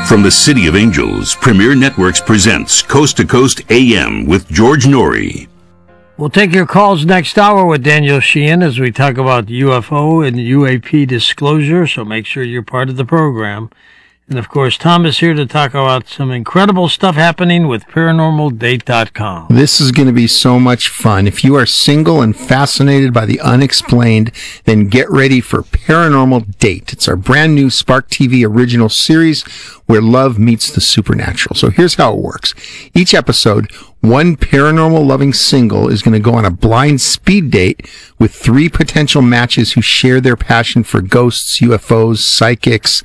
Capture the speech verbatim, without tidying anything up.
From the City of Angels, Premier Networks presents Coast to Coast A M with George Norrie. We'll take your calls next hour with Daniel Sheehan as we talk about U F O and U A P disclosure, so make sure you're part of the program. And, of course, Tom is here to talk about some incredible stuff happening with paranormal date dot com. This is going to be so much fun. If you are single and fascinated by the unexplained, then get ready for Paranormal Date. It's our brand new Spark T V original series where love meets the supernatural. So here's how it works. Each episode, one paranormal loving single is going to go on a blind speed date with three potential matches who share their passion for ghosts, U F Os, psychics,